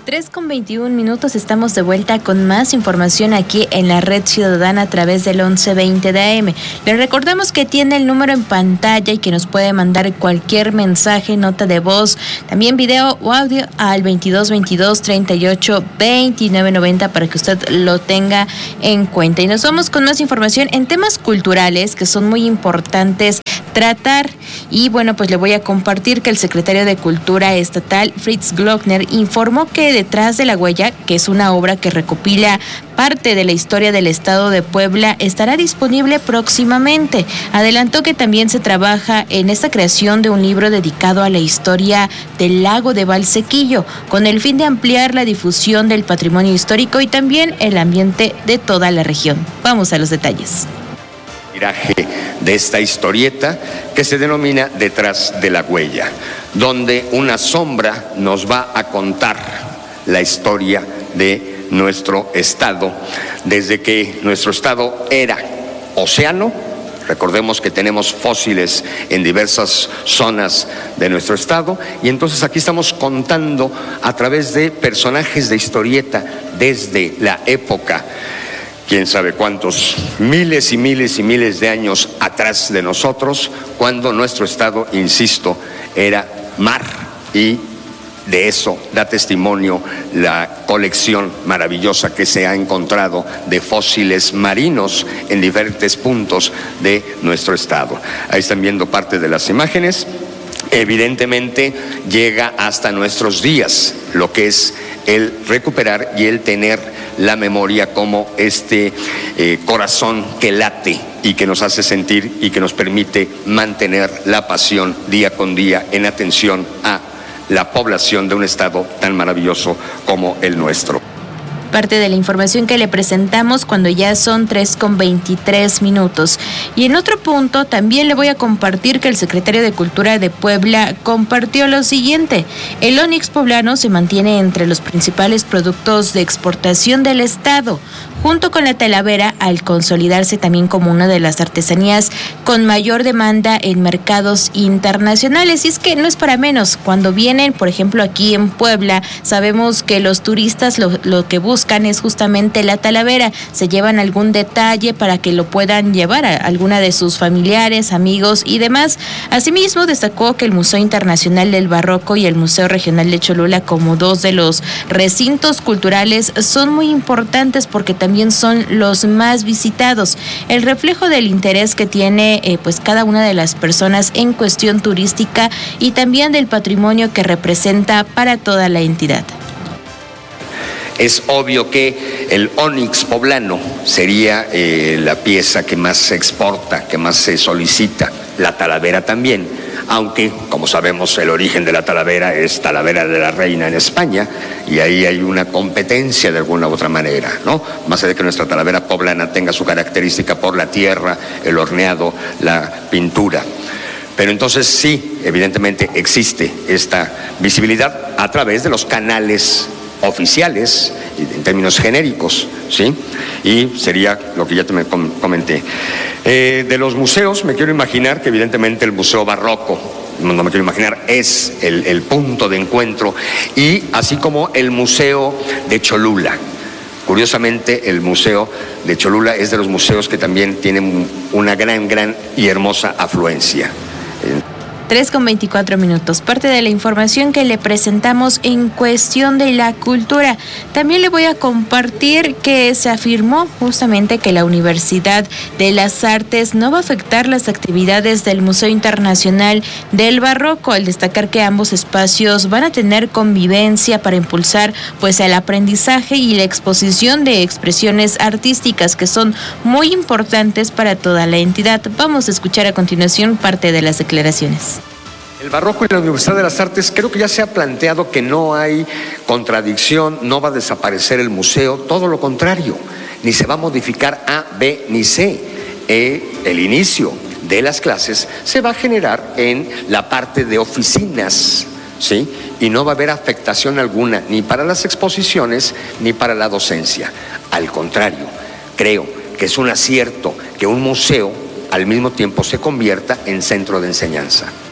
3:21, estamos de vuelta con más información aquí en la Red Ciudadana a través del 1120 de AM. Le recordamos que tiene el número en pantalla y que nos puede mandar cualquier mensaje, nota de voz, también video o audio al 2222-382990 para que usted lo tenga en cuenta. Y nos vamos con más información en temas culturales que son muy importantes tratar. Y bueno, pues le voy a compartir que el secretario de Cultura Estatal, Fritz Glockner, informó que Detrás de la Huella, que es una obra que recopila parte de la historia del estado de Puebla, estará disponible próximamente. Adelantó que también se trabaja en esta creación de un libro dedicado a la historia del lago de Valsequillo, con el fin de ampliar la difusión del patrimonio histórico y también el ambiente de toda la región. Vamos a los detalles. De esta historieta que se denomina Detrás de la Huella, donde una sombra nos va a contar la historia de nuestro estado, desde que nuestro estado era océano. Recordemos que tenemos fósiles en diversas zonas de nuestro estado y entonces aquí estamos contando a través de personajes de historieta desde la época, quién sabe cuántos, miles y miles y miles de años atrás de nosotros, cuando nuestro estado, insisto, era mar, y de eso da testimonio la colección maravillosa que se ha encontrado de fósiles marinos en diferentes puntos de nuestro estado. Ahí están viendo parte de las imágenes. Evidentemente llega hasta nuestros días lo que es el recuperar y el tener la memoria como este corazón que late y que nos hace sentir y que nos permite mantener la pasión día con día en atención a la población de un estado tan maravilloso como el nuestro. Parte de la información que le presentamos cuando ya son 3:23. Y en otro punto también le voy a compartir que el secretario de Cultura de Puebla compartió lo siguiente: el ónix poblano se mantiene entre los principales productos de exportación del estado, junto con la talavera, al consolidarse también como una de las artesanías con mayor demanda en mercados internacionales. Y es que no es para menos, cuando vienen, por ejemplo, aquí en Puebla, sabemos que los turistas lo que buscan es justamente la talavera, se llevan algún detalle para que lo puedan llevar a alguna de sus familiares, amigos y demás. Asimismo, destacó que el Museo Internacional del Barroco y el Museo Regional de Cholula, como dos de los recintos culturales, son muy importantes porque también son los más visitados, el reflejo del interés que tiene pues cada una de las personas en cuestión turística y también del patrimonio que representa para toda la entidad. Es obvio que el ónix poblano sería la pieza que más se exporta, que más se solicita, la talavera también, aunque, como sabemos, el origen de la talavera es Talavera de la Reina en España, y ahí hay una competencia de alguna u otra manera, ¿no? Más allá de que nuestra talavera poblana tenga su característica por la tierra, el horneado, la pintura. Pero entonces sí, evidentemente existe esta visibilidad a través de los canales oficiales, en términos genéricos, ¿sí? Y sería lo que ya te comenté. De los museos, me quiero imaginar que evidentemente el Museo Barroco, no me quiero imaginar, es el punto de encuentro, y así como el Museo de Cholula. Curiosamente, el Museo de Cholula es de los museos que también tienen una gran y hermosa afluencia. 3:24. Parte de la información que le presentamos en cuestión de la cultura. También le voy a compartir que se afirmó justamente que la Universidad de las Artes no va a afectar las actividades del Museo Internacional del Barroco, al destacar que ambos espacios van a tener convivencia para impulsar pues el aprendizaje y la exposición de expresiones artísticas que son muy importantes para toda la entidad. Vamos a escuchar a continuación parte de las declaraciones. El Barroco y la Universidad de las Artes, creo que ya se ha planteado que no hay contradicción, no va a desaparecer el museo, todo lo contrario, ni se va a modificar A, B ni C. El inicio de las clases se va a generar en la parte de oficinas, ¿sí? Y no va a haber afectación alguna, ni para las exposiciones, ni para la docencia. Al contrario, creo que es un acierto que un museo al mismo tiempo se convierta en centro de enseñanza.